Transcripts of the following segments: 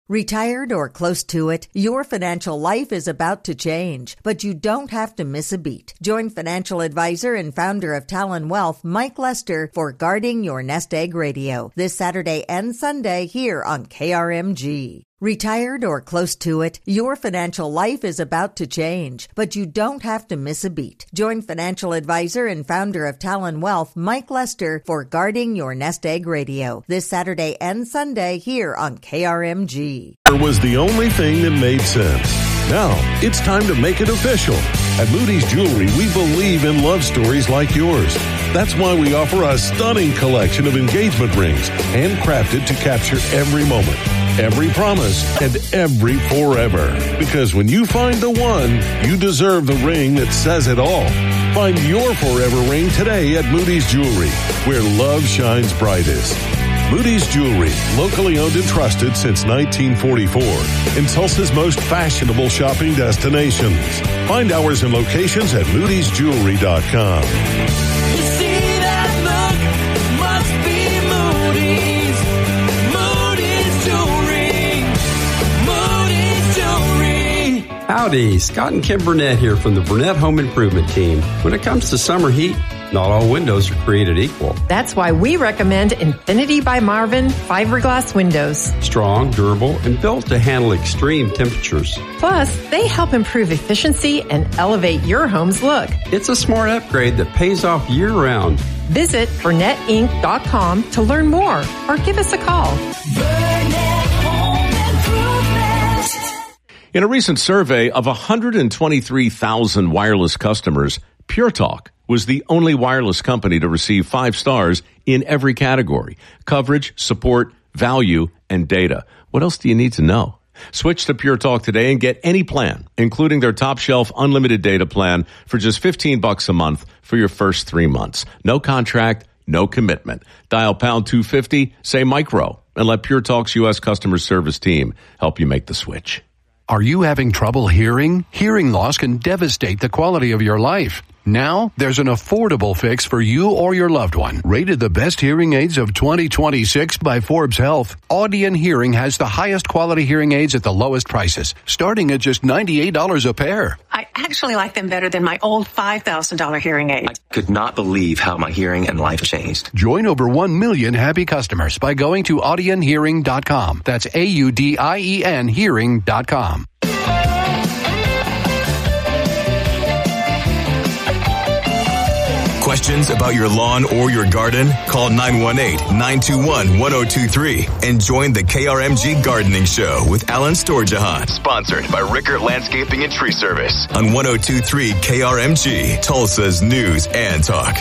Retired or close to it, your financial life is about to change, but you don't have to miss a beat. Join financial advisor and founder of Talon Wealth, Mike Lester, for Guarding Your Nest Egg Radio this Saturday and Sunday here on KRMG. Retired or close to it, your financial life is about to change, but you don't have to miss a beat. Join financial advisor and founder of Talon Wealth, Mike Lester, for Guarding Your Nest Egg Radio this Saturday and Sunday here on KRMG. Was the only thing that made sense. Now, it's time to make it official. At Moody's Jewelry, we believe in love stories like yours. That's why we offer a stunning collection of engagement rings, handcrafted to capture every moment, every promise, and every forever. Because when you find the one, you deserve the ring that says it all. Find your forever ring today at Moody's Jewelry, where love shines brightest. Moody's Jewelry, locally owned and trusted since 1944, in Tulsa's most fashionable shopping destinations. Find hours and locations at moodysjewelry.com. You see that look? Must be Moody's. Moody's Jewelry. Moody's Jewelry. Howdy, Scott and Kim Burnett here from the Burnett Home Improvement Team. When it comes to summer heat, not all windows are created equal. That's why we recommend Infinity by Marvin fiberglass windows. Strong, durable, and built to handle extreme temperatures. Plus, they help improve efficiency and elevate your home's look. It's a smart upgrade that pays off year-round. Visit BurnettInc.com to learn more or give us a call. Burnett Home Improvement. In a recent survey of 123,000 wireless customers, Pure Talk was the only wireless company to receive 5 stars in every category: coverage, support, value, and data. What else do you need to know? Switch to Pure Talk today and get any plan, including their top shelf unlimited data plan for just $15 a month for your first 3 months. No contract, no commitment. Dial pound 250, say micro, and let Pure Talk's U.S. customer service team help you make the switch. Are you having trouble hearing? Hearing loss can devastate the quality of your life. Now, there's an affordable fix for you or your loved one. Rated the best hearing aids of 2026 by Forbes Health, Audion Hearing has the highest quality hearing aids at the lowest prices, starting at just $98 a pair. I actually like them better than my old $5,000 hearing aid. I could not believe how my hearing and life changed. Join over 1 million happy customers by going to audionhearing.com. That's AUDIEN hearing.com. Questions about your lawn or your garden? Call 918-921-1023 and join the KRMG Gardening Show with Alan Storjahan. Sponsored by Rickert Landscaping and Tree Service on 1023 KRMG, Tulsa's News and Talk.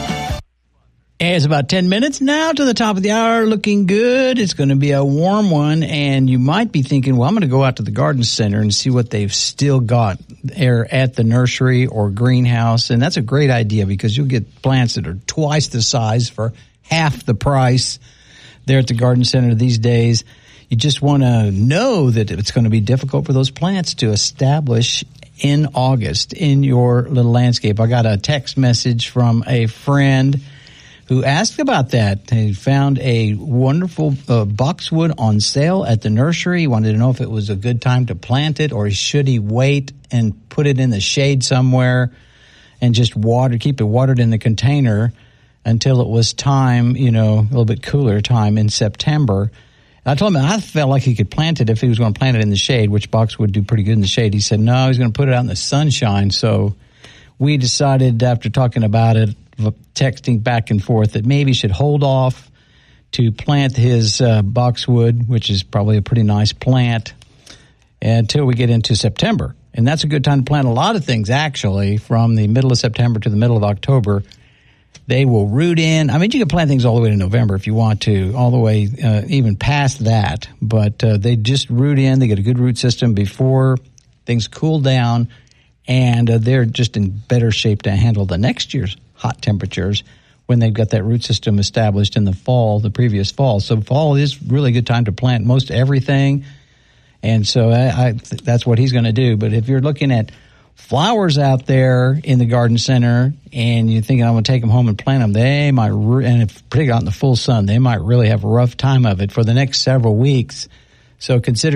It's about 10 minutes now to the top of the hour. Looking good. It's going to be a warm one. And you might be thinking, well, I'm going to go out to the garden center and see what they've still got there at the nursery or greenhouse. And that's a great idea because you'll get plants that are twice the size for half the price there at the garden center these days. You just want to know that it's going to be difficult for those plants to establish in August in your little landscape. I got a text message from a friend who asked about that. He found a wonderful boxwood on sale at the nursery. He wanted to know if it was a good time to plant it or should he wait and put it in the shade somewhere and just keep it watered in the container until it was time, a little bit cooler time in September. I told him I felt like he could plant it if he was going to plant it in the shade, which boxwood do pretty good in the shade. He said, no, he's going to put it out in the sunshine. So we decided after talking about it, texting back and forth, that maybe should hold off to plant his boxwood, which is probably a pretty nice plant, until we get into September. And that's a good time to plant a lot of things, actually, from the middle of September to the middle of October. They will root in. I mean, you can plant things all the way to November if you want to, all the way even past that. But they just root in. They get a good root system before things cool down, and they're just in better shape to handle the next year's hot temperatures when they've got that root system established in the fall, the previous fall. So fall is really a good time to plant most everything. And so that's what he's going to do. But if you're looking at flowers out there in the garden center and you're thinking, I'm going to take them home and plant them, they might, and if particularly out in the full sun, they might really have a rough time of it for the next several weeks. So consider